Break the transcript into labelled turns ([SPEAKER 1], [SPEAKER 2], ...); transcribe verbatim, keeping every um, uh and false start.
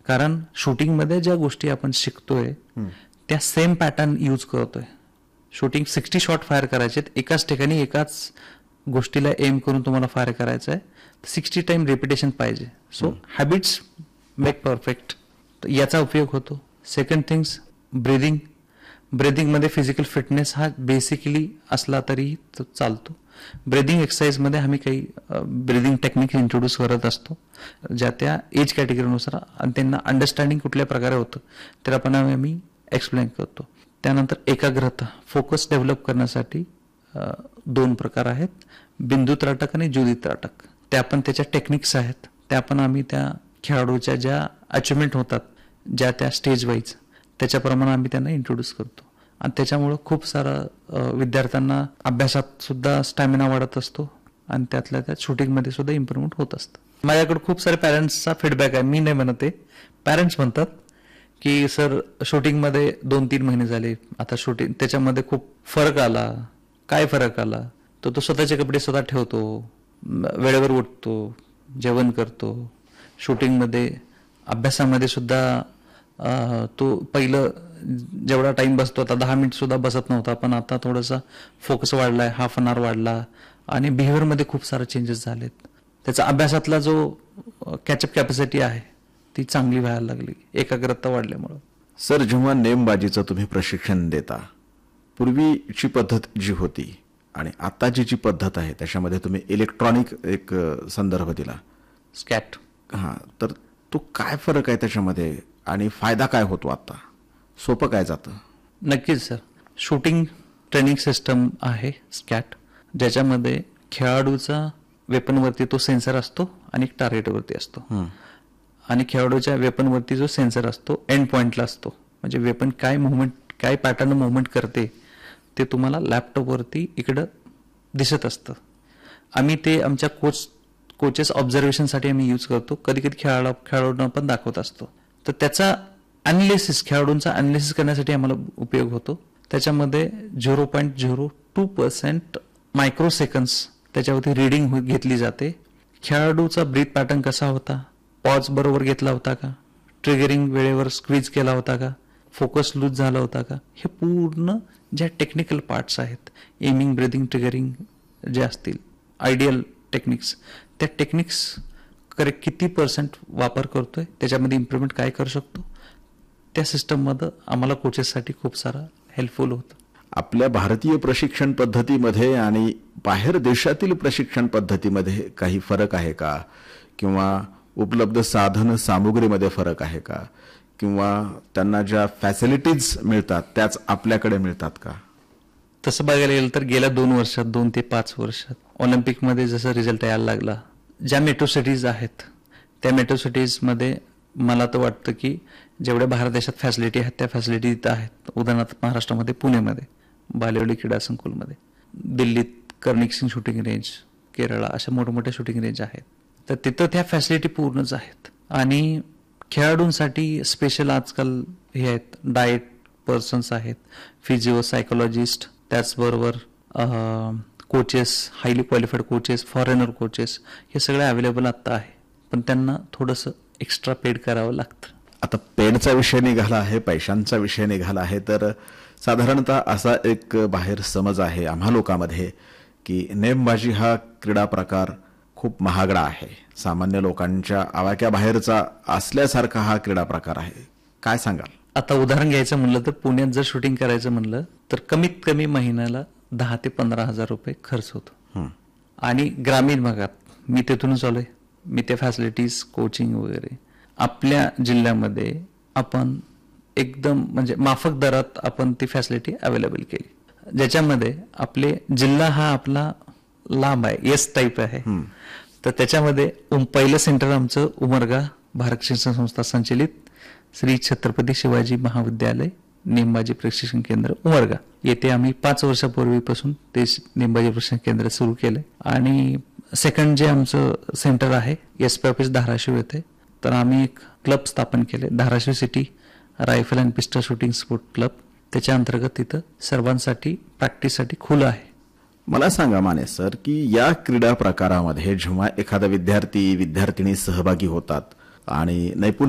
[SPEAKER 1] कारण शूटिंगमध्ये ज्या गोष्टी आपण शिकतोय त्या सेम पॅटर्न यूज करतोय. शूटिंग सिक्स्टी शॉट फायर करायचे एकाच ठिकाणी एकाच गोष्टीला एम करून तुम्हाला फायर करायचं आहे. सिक्स्टी टाइम रिपिटेशन पाहिजे. सो हॅबिट्स मेक परफेक्ट, याचा उपयोग होतो. Second things breathing. ब्रिदिंगमध्ये physical fitness हा बेसिकली असला तरी चालतो. ब्रिदिंग एक्सरसाइजमध्ये आम्ही काही ब्रिदिंग टेक्निक इंट्रोड्यूस करत असतो ज्या त्या एज कॅटेगरीनुसार, आणि त्यांना अंडरस्टँडिंग कुठल्या प्रकारे होतं तर आपण आम्ही एक्सप्लेन करतो. त्यानंतर एकाग्रता, फोकस डेव्हलप करण्यासाठी दोन प्रकार आहेत, बिंदू त्राटक आणि जुदी त्राटक. त्या पण त्याच्या टेक्निक्स आहेत, त्या पण आम्ही त्या खेळाडूच्या ज्या अचिव्हमेंट होतात ज्या त्या स्टेज वाईज त्याच्याप्रमाणे आम्ही त्यांना इंट्रोड्यूस करतो. आणि त्याच्यामुळं खूप सारं विद्यार्थ्यांना अभ्यासात सुद्धा स्टॅमिना वाढत असतो आणि त्यातल्या त्यात शूटिंगमध्ये सुद्धा इम्प्रूव्हमेंट होत असतं. माझ्याकडे खूप सारे पॅरेंट्सचा फीडबॅक आहे, मी नाही म्हणत आहे, पॅरेंट्स म्हणतात की सर शूटिंगमध्ये दोन तीन महिने झाले, आता शूटिंग त्याच्यामध्ये खूप फरक आला. काय फरक आला? तर तो स्वतःचे कपडे स्वतः ठेवतो, वेळेवर उठतो, जेवण करतो. शूटिंगमध्ये अभ्यासामध्ये सुद्धा तो पहिलं जेवढा टाइम बसतो आता दहा मिनिट सुद्धा बसत नव्हता, पण आता थोडासा फोकस वाढलाय, हाफ अन आवर वाढला आणि बिहेवियरमध्ये खूप सारे चेंजेस झालेत. त्याचा अभ्यासातला जो कॅचअप कॅपॅसिटी आहे ती चांगली व्हायला लागली एकाग्रता वाढल्यामुळं.
[SPEAKER 2] सर, जेव्हा नेमबाजीचं तुम्ही प्रशिक्षण देता, पूर्वीची पद्धत जी होती आणि आताची जी पद्धत आहे त्याच्यामध्ये तुम्ही इलेक्ट्रॉनिक एक संदर्भ दिला,
[SPEAKER 1] स्कॅट.
[SPEAKER 2] हां, तर तो काय फरक आहे त्याच्यामध्ये आणि फायदा काय होतो? आता सोपं काय जातं?
[SPEAKER 1] नक्कीच सर. शूटिंग ट्रेनिंग सिस्टम आहे स्कॅट, ज्याच्यामध्ये खेळाडूचा वेपनवरती तो सेन्सर असतो आणि एक टार्गेटवरती असतो. आणि खेळाडूच्या वेपनवरती जो सेन्सर असतो एंड पॉइंटला असतो, म्हणजे वेपन काय मुवमेंट, काय पॅटर्न मुवमेंट करते ते तुम्हाला लॅपटॉपवरती इकडं दिसत असतं. आम्ही ते आमच्या कोच कोचेस ऑब्झर्वेशनसाठी आम्ही यूज करतो. कधी कधी खेळाडू खेळाडूंना पण दाखवत असतो. तर त्याचा अनालिसिस, खेळाडूंचा अनालिसिस करण्यासाठी आम्हाला उपयोग होतो. त्याच्यामध्ये zero point zero two percent micro seconds त्याच्यावरती रिडिंग घेतली जाते. खेळाडूचा ब्रीथ पॅटर्न कसा होता, पॉज बरोबर घेतला होता का, ट्रिगरिंग वेळेवर स्क्वीज केला होता का, फोकस लूज झाला होता का, हे पूर्ण ज्या टेक्निकल पार्ट्स आहेत, एमिंग, ब्रिदिंग, ट्रिगरिंग जे असतील आयडियल टेक्निक्स, त्या टेक्निक्स करेक्ट किती पर्सेंट वापर करतोय, त्याच्यामध्ये इम्प्रुव्हमेंट काय करू शकतो, त्या सिस्टममध्ये आम्हाला कोचेससाठी खूप सारा हेल्पफुल होतं.
[SPEAKER 2] आपल्या भारतीय प्रशिक्षण पद्धतीमध्ये आणि बाहेर देशातील प्रशिक्षण पद्धतीमध्ये काही फरक आहे का? किंवा उपलब्ध साधन सामुग्रीमध्ये फरक आहे का? किंवा त्यांना ज्या फॅसिलिटीज मिळतात त्याच आपल्याकडे मिळतात का?
[SPEAKER 1] तसं बघायला गेलं तर गेल्या दोन वर्षात दोन ते पाच वर्षात ऑलिम्पिकमध्ये जसं रिझल्ट यायला लागला, ज्या मेट्रो सिटीज आहेत त्या मेट्रो सिटीजमध्ये मला तर वाटतं की जेवढ्या भारत देशात फॅसिलिटी आहेत त्या फॅसिलिटी इथं आहेत. उदाहरणार्थ महाराष्ट्रामध्ये पुण्यामध्ये बालेवाडी क्रीडा संकुलमध्ये, दिल्लीत कर्णिक सिंग शूटिंग रेंज, केरळा अशा मोठमोठ्या शूटिंग रेंज आहेत. तर तिथं त्या फॅसिलिटी पूर्णच आहेत. आणि खेळाडूंसाठी स्पेशल आजकाल हे आहेत, डाएट पर्सन्स आहेत, फिजिओ, सायकोलॉजिस्ट, त्याचबरोबर coaches, highly qualified coaches, foreigner coaches, हे सगळे अवेलेबल आत्ता आहे. पण त्यांना थोडंसं एक्स्ट्रा पेड करावं लागतं.
[SPEAKER 2] आता पेडचा विषय निघाला आहे, पैशांचा विषय निघाला आहे, तर साधारणतः असा एक बाहेर समज आहे आम्हा लोकांमध्ये की नेमबाजी हा क्रीडा प्रकार खूप महागडा आहे, सामान्य लोकांच्या आवाक्या बाहेरचा असल्यासारखा हा क्रीडा प्रकार आहे. काय सांगाल?
[SPEAKER 1] आता उदाहरण घ्यायचं म्हणलं तर पुण्यात जर शूटिंग करायचं म्हणलं तर कमीत कमी महिन्याला दहा ते पंधरा हजार रुपये खर्च होतो. आणि ग्रामीण भागात मी तिथूनच आलोय, मी ते फॅसिलिटीज, कोचिंग वगैरे आपल्या जिल्ह्यामध्ये आपण एकदम म्हणजे माफक दरात आपण ती फॅसिलिटी अवेलेबल केली, ज्याच्यामध्ये आपले जिल्हा हा आपला लांब आहे, येस टाईप आहे. तर त्याच्यामध्ये पहिलं सेंटर आमचं उमरगा भारत शिक्षण संस्था संचलित श्री छत्रपती शिवाजी महाविद्यालय नेमबाजी प्रशिक्षण केंद्र उमरगा येथे आम्ही पाच वर्षापूर्वीपासून ते नेमबाजी प्रशिक्षण केंद्र सुरू केले. आणि सेकंड जे आमचं सेंटर आहे एस पी ऑफिस धाराशिव येथे, तर आम्ही एक क्लब स्थापन केले, Dharashiv city rifle and pistol shooting sport club. त्याच्या अंतर्गत तिथं सर्वांसाठी प्रॅक्टिससाठी खुलं आहे.
[SPEAKER 2] मला सांगा माने सर की या क्रीडा प्रकारामध्ये जेव्हा एखादा विद्यार्थी विद्यार्थिनी सहभागी होतात आणि नैपुण्य